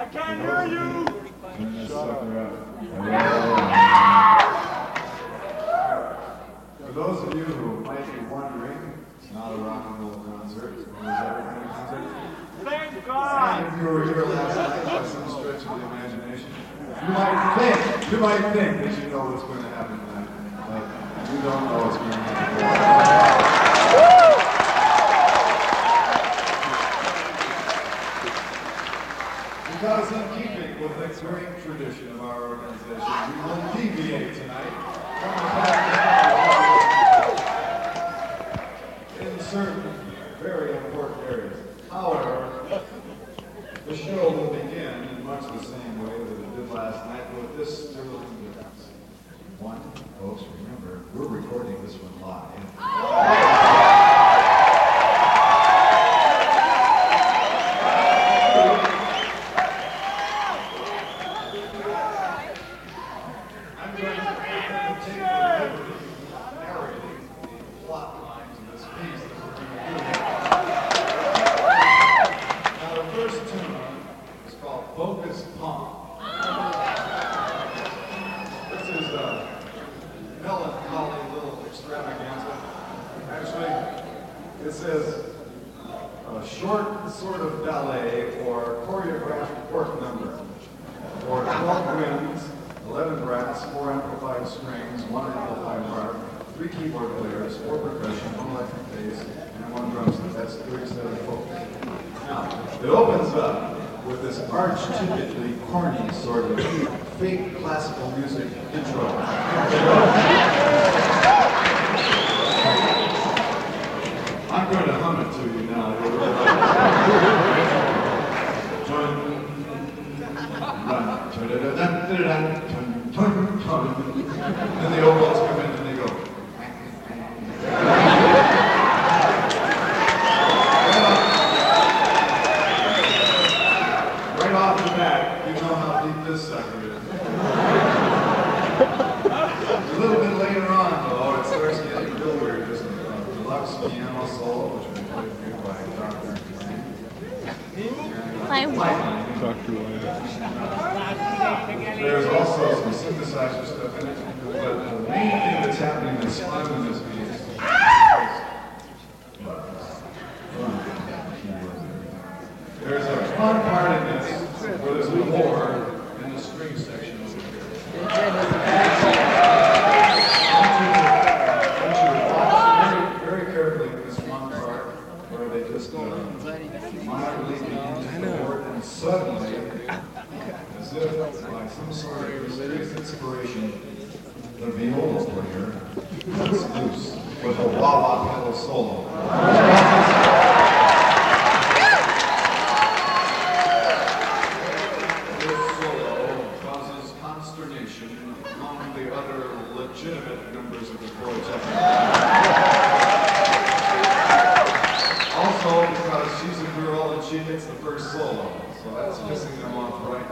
I can't hear you! Turn this sucker up. For those of you who might be wondering, it's not a rock and roll concert. It was every kind of concert. Thank God! And if you were here last night by some stretch of the imagination, you might think that you know what's going to happen tonight, but you don't know what's going to happen. Because in keeping with the great tradition of our organization, we will deviate tonight from the path in certain very important areas. However, the show will begin in much the same way that it did last night, but with this sterling difference. One, folks, remember, we're recording this one live. It says a short sort of ballet or choreographed work number for 12 winds, 11 brass, 4 amplified strings, 1 amplified harp, 3 keyboard players, 4 percussion, 1 electric bass, and 1 drum set. That's 37 folks. Now, it opens up with this archetypically corny sort of fake classical music intro. I'm going to hum it to you now. Then the oboes come in and they go. Right off the bat, you know how deep this sucker is. A little bit later on, though, it starts getting real weird. There's a deluxe piano solo, which will be played for you by Dr. There's also some synthesizer stuff in it, but the main thing that's happening that's fun in this piece. There's a fun part in this where there's a war in the string section over here. Very carefully in this one part where they just mildly begin to chord and suddenly, as if by some sort of mysterious inspiration, the viola player cuts loose with a wah-wah pedal solo. This solo causes consternation among the other legitimate members of the quartet. Also because she's a girl and she gets the first solo, so that's pissing them off right.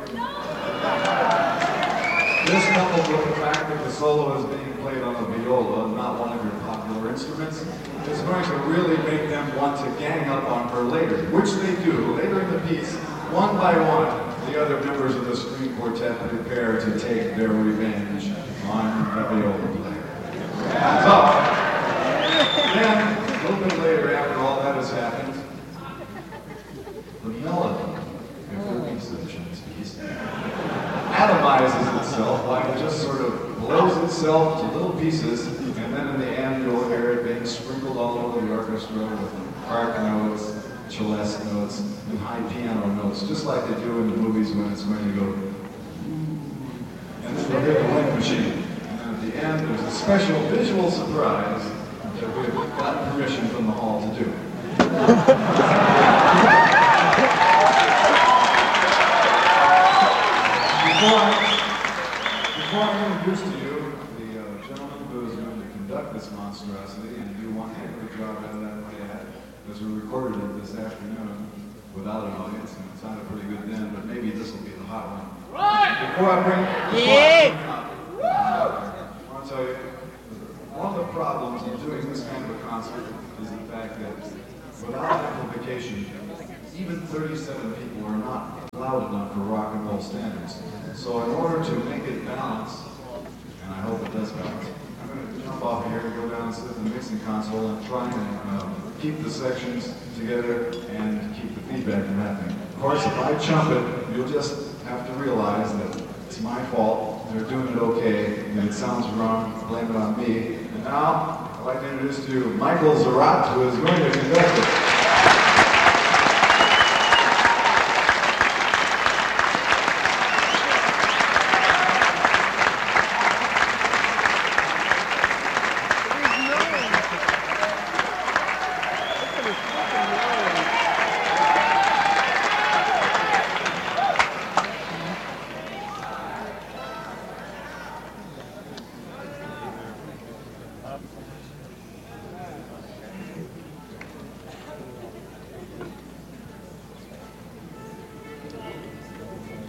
This coupled with the fact that the solo is being played on a viola, not one of your popular instruments, is going to really make them want to gang up on her later, which they do. Later in the piece, one by one, the other members of the string quartet prepare to take their revenge on the viola player. So, then, a little bit later, after all that has happened, the melody, if we're musicians, atomizes itself by it just sort of blows itself to little pieces, and then in the end you'll hear it being sprinkled all over the orchestra with harp notes, celeste notes, and high piano notes, just like they do in the movies when it's going to go. And then you'll hear the wind machine. And then at the end there's a special visual surprise that we've gotten permission from the hall to do. Before I introduce to you the gentleman who is going to conduct this monstrosity and do one heck of a job out of that playhead, as we recorded it this afternoon without an audience, and it sounded pretty good then, but maybe this will be the hot one. Right! Before I bring up, I want to tell you, one of the problems in doing this kind of a concert is the fact that without amplification, even 37 people are not loud enough for rock to make it balance, and I hope it does balance, I'm going to jump off here and go down and sit at the mixing console and try and keep the sections together and keep the feedback from happening. Of course, if I chump it, you'll just have to realize that it's my fault. They're doing it okay, and it sounds wrong. Blame it on me. And now, I'd like to introduce to you Michael Zarat, who is going to conduct it.